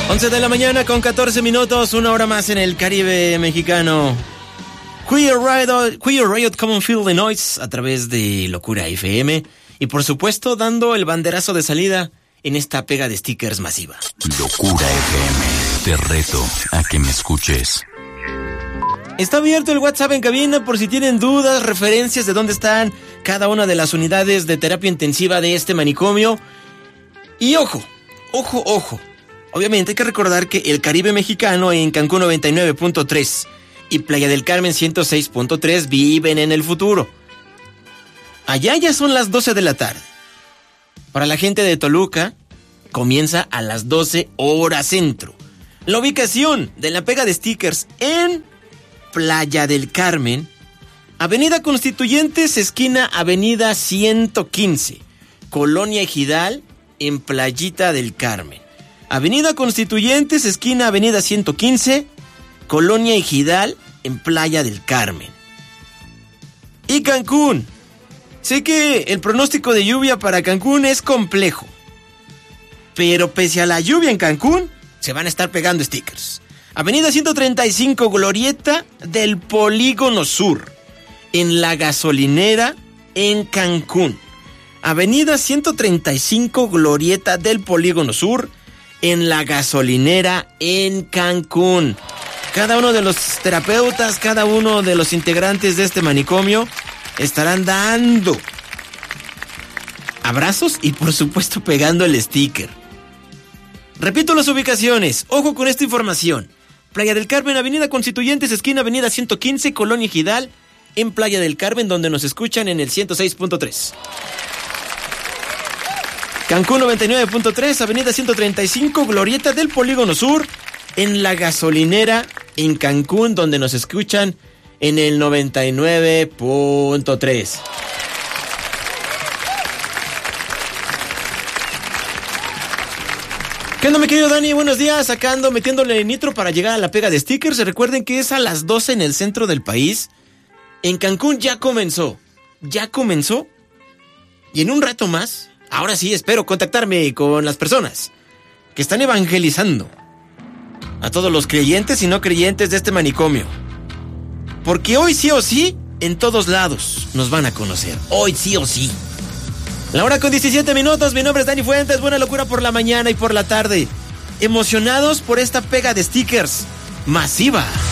11 de la mañana con 14 minutos, una hora más en el Caribe mexicano. Queer Riot Common Feel the Noise a través de Locura FM. Y por supuesto, dando el banderazo de salida en esta pega de stickers masiva. Locura FM, te reto a que me escuches. Está abierto el WhatsApp en cabina por si tienen dudas, referencias de dónde están cada una de las unidades de terapia intensiva de este manicomio. Y ojo. Obviamente hay que recordar que el Caribe mexicano en Cancún 99.3 y Playa del Carmen 106.3 viven en el futuro. Allá ya son las 12 de la tarde. Para la gente de Toluca, comienza a las 12 horas centro. La ubicación de la pega de stickers en Playa del Carmen, Avenida Constituyentes, esquina Avenida 115, Colonia Ejidal, en Playita del Carmen. Avenida Constituyentes, esquina Avenida 115, Colonia Ejidal, en Playa del Carmen. Y Cancún. Sé que el pronóstico de lluvia para Cancún es complejo, pero pese a la lluvia en Cancún, se van a estar pegando stickers. Avenida 135, Glorieta del Polígono Sur, en la gasolinera en Cancún. Avenida 135, Glorieta del Polígono Sur, en la gasolinera en Cancún. Cada uno de los terapeutas, cada uno de los integrantes de este manicomio estarán dando abrazos y por supuesto pegando el sticker. Repito las ubicaciones, ojo con esta información. Playa del Carmen, Avenida Constituyentes, esquina Avenida 115, Colonia Ejidal, en Playa del Carmen, donde nos escuchan en el 106.3. Cancún 99.3, Avenida 135, Glorieta del Polígono Sur, en la gasolinera en Cancún, donde nos escuchan en el 99.3. ¿Qué onda, mi querido Dani? Buenos días, acá ando metiéndole nitro para llegar a la pega de stickers. Recuerden que es a las 12 en el centro del país. En Cancún ya comenzó. Y en un rato más, ahora sí espero contactarme con las personas que están evangelizando a todos los creyentes y no creyentes de este manicomio. Porque hoy sí o sí, en todos lados nos van a conocer. Hoy sí o sí. La hora con 17 minutos, mi nombre es Dani Fuentes, buena locura por la mañana y por la tarde. Emocionados por esta pega de stickers masiva.